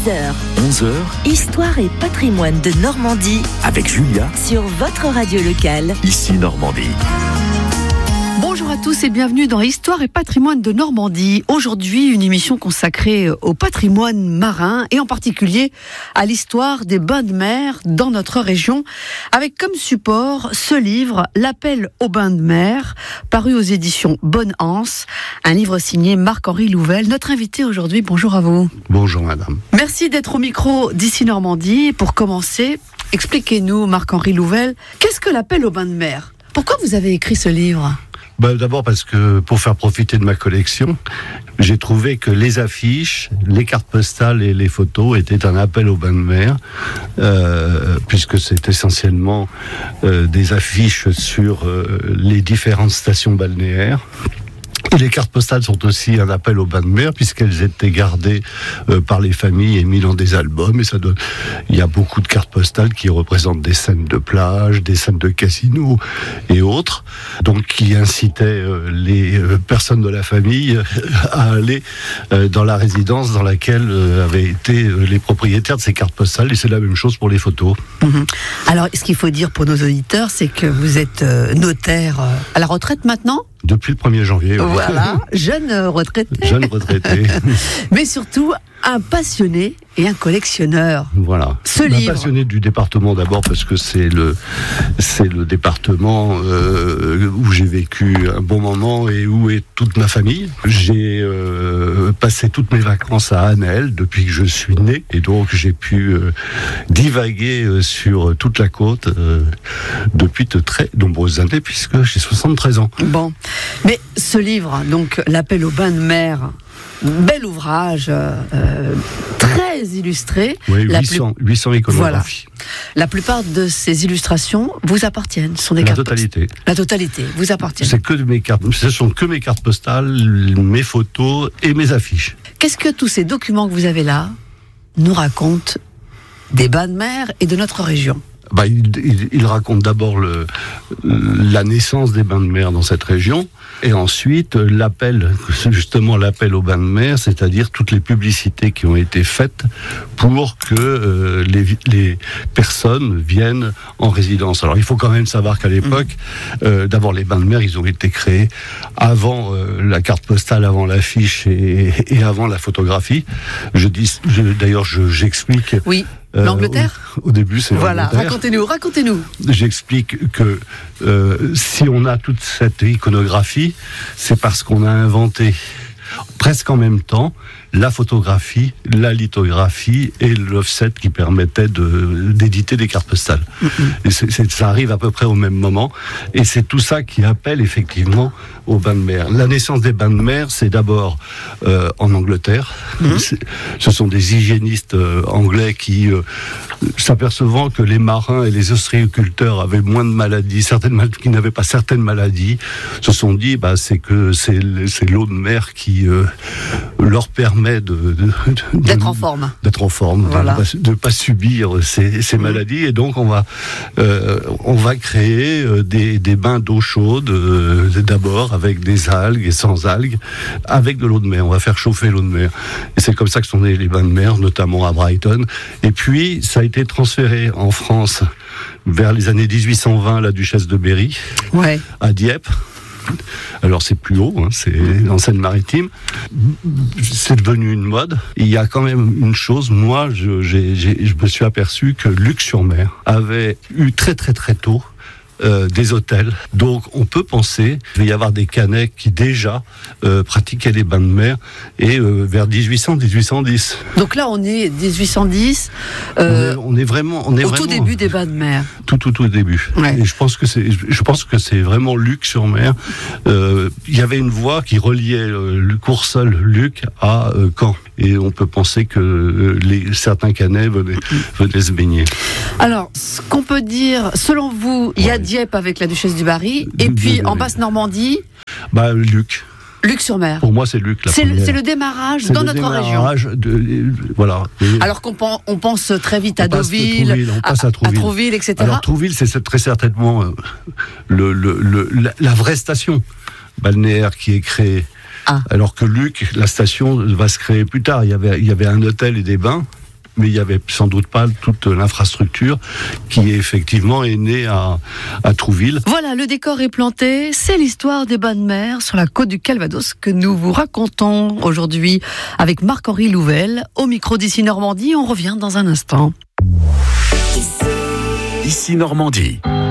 10h, 11h, Histoire et patrimoine de Normandie avec Julia, sur votre radio locale. ici Normandie. Bonjour à tous et bienvenue dans Histoire et patrimoine de Normandie. Aujourd'hui, une émission consacrée au patrimoine marin et en particulier à l'histoire des bains de mer dans notre région, avec comme support ce livre, L'appel aux bains de mer, paru aux éditions Bonne Anse, un livre signé Marc-Henri Louvel. Notre invité aujourd'hui, bonjour à vous. Bonjour madame. Merci d'être au micro d'ici Normandie. Pour commencer, expliquez-nous, Marc-Henri Louvel, qu'est-ce que l'appel aux bains de mer ? Pourquoi vous avez écrit ce livre ? D'abord parce que pour faire profiter de ma collection, j'ai trouvé que les affiches, les cartes postales et les photos étaient un appel au bain de mer, puisque c'est essentiellement des affiches sur les différentes stations balnéaires. Et les cartes postales sont aussi un appel au bain de mer, puisqu'elles étaient gardées par les familles et mises dans des albums. Et ça donne... Il y a beaucoup de cartes postales qui représentent des scènes de plage, des scènes de casino et autres, donc qui incitaient les personnes de la famille à aller dans la résidence dans laquelle avaient été les propriétaires de ces cartes postales. Et c'est la même chose pour les photos. Alors, ce qu'il faut dire pour nos auditeurs, c'est que vous êtes notaire à la retraite maintenant ? Depuis le 1er janvier. Oui. Voilà, jeune retraité. Jeune retraité. Mais surtout, un passionné et un collectionneur. Voilà. Ce livre. Passionné du département d'abord parce que c'est le département où j'ai vécu un bon moment et où est toute ma famille. J'ai passé toutes mes vacances à Annelle depuis que je suis né et donc j'ai pu divaguer sur toute la côte depuis de très nombreuses années puisque j'ai 73 ans. Bon, mais ce livre, donc L'appel aux bains de mer, bel ouvrage, très illustré. Oui, 800 iconographies. Voilà. La plupart de ces illustrations vous appartiennent. Ce sont des La cartes totalité. La totalité vous appartient. Ce sont que mes cartes postales, mes photos et mes affiches. Qu'est-ce que tous ces documents que vous avez là nous racontent des bains de mer et de notre région ? Il raconte d'abord la naissance des bains de mer dans cette région, et ensuite l'appel aux bains de mer, c'est-à-dire toutes les publicités qui ont été faites pour que les personnes viennent en résidence. Alors il faut quand même savoir qu'à l'époque, d'abord les bains de mer, ils ont été créés avant la carte postale, avant l'affiche et avant la photographie. J'explique. Oui. L'Angleterre ? Au début, c'est voilà, l'Angleterre. racontez-nous. J'explique que si on a toute cette iconographie, c'est parce qu'on a inventé presque en même temps la photographie, la lithographie et l'offset qui permettait d'éditer des cartes postales. Et ça arrive à peu près au même moment. Et c'est tout ça qui appelle effectivement aux bains de mer. La naissance des bains de mer, c'est d'abord en Angleterre. Ce sont des hygiénistes anglais qui, s'apercevant que les marins et les ostréiculteurs avaient moins de maladies, qui n'avaient pas certaines maladies, se sont dit c'est l'eau de mer qui leur permet d'être en forme, voilà. de ne pas subir ces maladies, et donc on va créer des bains d'eau chaude d'abord avec des algues et sans algues, avec de l'eau de mer. On va faire chauffer l'eau de mer, et c'est comme ça que sont nés les bains de mer, notamment à Brighton. Et puis ça a été transféré en France vers les années 1820, la duchesse de Berry, à Dieppe. Alors c'est plus haut, c'est en Seine-Maritime. C'est devenu une mode. Il y a quand même une chose, moi je me suis aperçu que Luc-sur-Mer avait eu très très très tôt des hôtels. Donc on peut penser qu'il va y avoir des Canets qui déjà pratiquaient les bains de mer, et vers 1800-1810. Donc là on est 1810. On est vraiment tout début des bains de mer. Tout début. Ouais. Et je pense que c'est vraiment Luc-sur-Mer. Il y avait une voie qui reliait le Courseulles-Luc à Caen. Et on peut penser que certains Canets venaient se baigner. Alors, ce qu'on peut dire, selon vous, il y a Dieppe avec la duchesse du Berry, et puis en Basse-Normandie, Luc. Luc-sur-Mer. Pour moi, c'est Luc. C'est le démarrage dans notre région. Voilà. Alors qu'on pense très vite à Deauville, à Trouville, etc. Alors Trouville, c'est très certainement la vraie station balnéaire qui est créée. Alors que Luc, la station va se créer plus tard. Il y avait un hôtel et des bains. mais il n'y avait sans doute pas toute l'infrastructure qui effectivement est née à Trouville. Voilà, le décor est planté, c'est l'histoire des bains de mer sur la côte du Calvados que nous vous racontons aujourd'hui avec Marc-Henri Louvel. Au micro d'Ici Normandie, on revient dans un instant. Ici Normandie.